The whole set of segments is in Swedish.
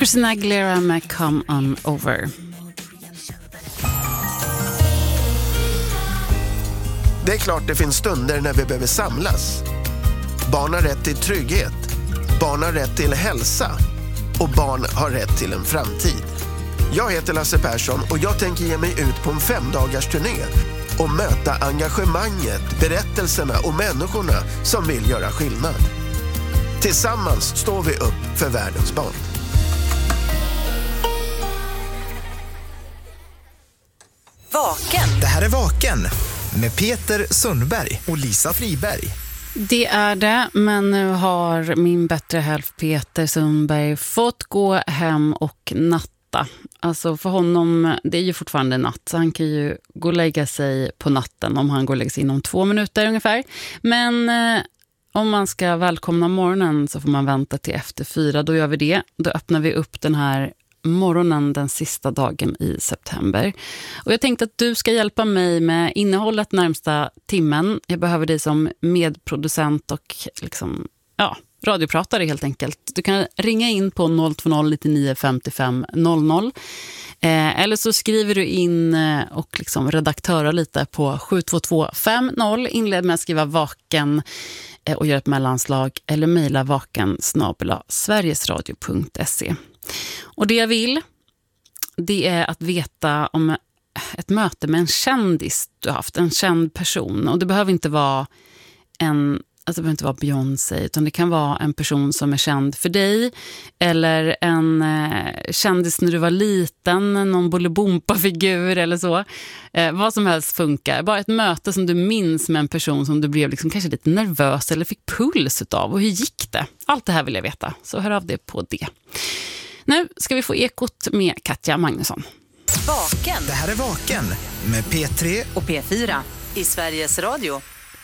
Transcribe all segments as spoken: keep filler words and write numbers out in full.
Christina Aguilera med Come On Over. Det är klart det finns stunder när vi behöver samlas. Barn har rätt till trygghet. Barn har rätt till hälsa. Och barn har rätt till en framtid. Jag heter Lasse Persson och jag tänker ge mig ut på en femdagars turné och möta engagemanget, berättelserna och människorna som vill göra skillnad. Tillsammans står vi upp för världens barn. Vaken. Det här är Vaken med Peter Sundberg och Lisa Friberg. Det är det, men nu har min bättre hälft Peter Sundberg fått gå hem och natta. Alltså för honom, det är ju fortfarande natt, så han kan ju gå och lägga sig på natten om han går och lägger sig inom två minuter ungefär. Men eh, om man ska välkomna morgonen så får man vänta till efter fyra, då gör vi det. Då öppnar vi upp den här morgonen den sista dagen i september. Och jag tänkte att du ska hjälpa mig med innehållet närmsta timmen. Jag behöver dig som medproducent och liksom, ja, radiopratare helt enkelt. Du kan ringa in på noll två noll nio fem fem noll noll. Eh, eller så skriver du in eh, och liksom redaktörar lite på sju två två fem noll. Inled med att skriva vaken eh, och gör ett mellanslag. Eller mejla vaken snabel-a sverigesradio punkt se. Och det jag vill, det är att veta om ett möte med en kändis du har haft, en känd person. Och det behöver inte vara en, alltså det behöver inte vara Beyoncé, utan det kan vara en person som är känd för dig. Eller en eh, kändis när du var liten, någon Bolibompa-figur eller så. Eh, vad som helst funkar. Bara ett möte som du minns med en person som du blev liksom kanske lite nervös eller fick puls utav. Och hur gick det? Allt det här vill jag veta, så hör av det på det. Nu ska vi få ekot med Katja Magnusson. Vaken. Det här är Vaken med P tre Och P fyra i Sveriges Radio.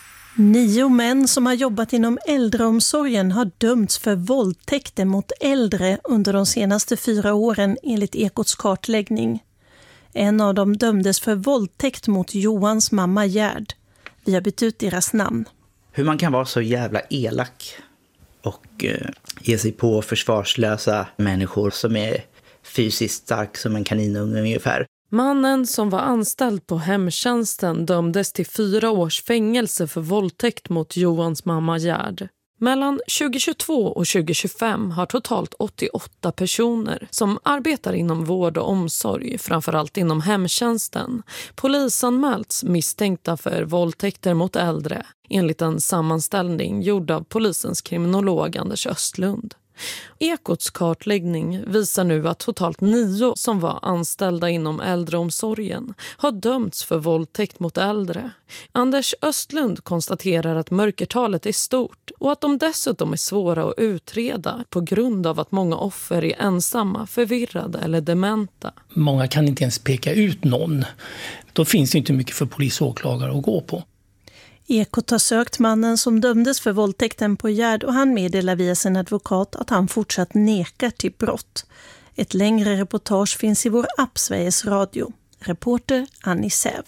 Nio män som har jobbat inom äldreomsorgen har dömts för våldtäkter mot äldre under de senaste fyra åren enligt Ekots kartläggning. En av dem dömdes för våldtäkt mot Johans mamma Gerd. Vi har bytt ut deras namn. Hur man kan vara så jävla elak och eh, ge sig på försvarslösa människor som är fysiskt stark som en kaninunge ungefär. Mannen som var anställd på hemtjänsten dömdes till fyra års fängelse för våldtäkt mot Johans mamma Gerd. Mellan tjugohundratjugotvå och tjugohundratjugofem har totalt åttioåtta personer som arbetar inom vård och omsorg, framförallt inom hemtjänsten, polisanmälts misstänkta för våldtäkter mot äldre, enligt en sammanställning gjord av polisens kriminolog Anders Östlund. Ekots kartläggning visar nu att totalt nio som var anställda inom äldreomsorgen har dömts för våldtäkt mot äldre. Anders Östlund konstaterar att mörkertalet är stort och att de dessutom är svåra att utreda på grund av att många offer är ensamma, förvirrade eller dementa. Många kan inte ens peka ut någon. Då finns det inte mycket för polis och åklagare att gå på. Ekot har sökt mannen som dömdes för våldtäkten på Gerd och han meddelar via sin advokat att han fortsatt nekar till brott. Ett längre reportage finns i vår app Sveriges Radio. Reporter Annie Säv.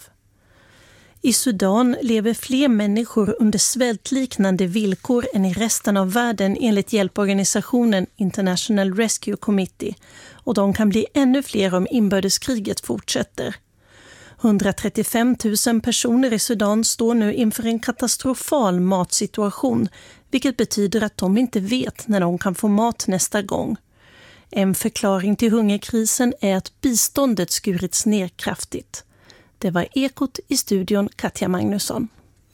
I Sudan lever fler människor under svältliknande villkor än i resten av världen enligt hjälporganisationen International Rescue Committee, och de kan bli ännu fler om inbördeskriget fortsätter. hundratrettiofem tusen personer i Sudan står nu inför en katastrofal matsituation, vilket betyder att de inte vet när de kan få mat nästa gång. En förklaring till hungerkrisen är att biståndet skurits ner kraftigt. Det var Ekot i studion Katja Magnusson.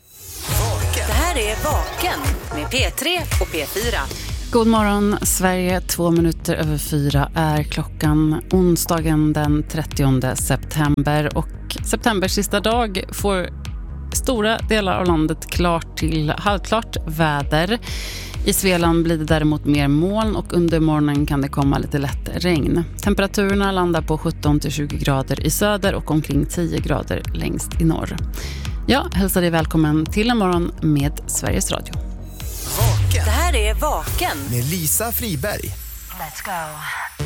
Det här är Vaken med P tre och P fyra. God morgon Sverige, två minuter över fyra är klockan, onsdagen den trettionde september, och septembers sista dag får stora delar av landet klart till halvklart väder. I Svealand blir det däremot mer moln och under morgonen kan det komma lite lätt regn. Temperaturerna landar på sjutton till tjugo grader i söder och omkring tio grader längst i norr. Jag hälsar dig välkommen till en morgon med Sveriges Radio. Vaken. Det här är Vaken med Lisa Friberg. Let's go.